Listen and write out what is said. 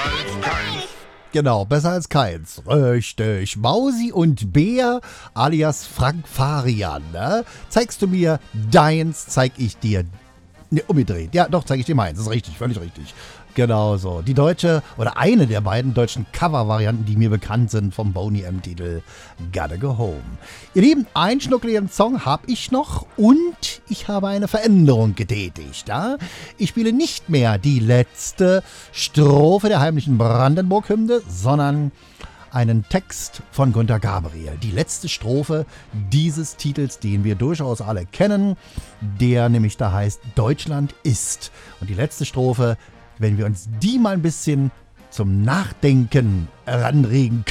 als keins. Genau, besser als keins. Richtig. Mausi und Bär alias Frank Farian. Ne? Zeigst du mir deins, zeig ich dir. Ne, umgedreht. Ja, doch, zeige ich dir meins. Das ist richtig, völlig richtig. Genau so. Die deutsche, oder eine der beiden deutschen Cover-Varianten, die mir bekannt sind, vom Boney M-Titel Gotta Go Home. Ihr Lieben, einen schnuckeligen Song habe ich noch und ich habe eine Veränderung getätigt. Ja? Ich spiele nicht mehr die letzte Strophe der heimlichen Brandenburg-Hymne, sondern einen Text von Günter Gabriel. Die letzte Strophe dieses Titels, den wir durchaus alle kennen, der nämlich da heißt Deutschland ist. Und die letzte Strophe, wenn wir uns die mal ein bisschen zum Nachdenken heranregen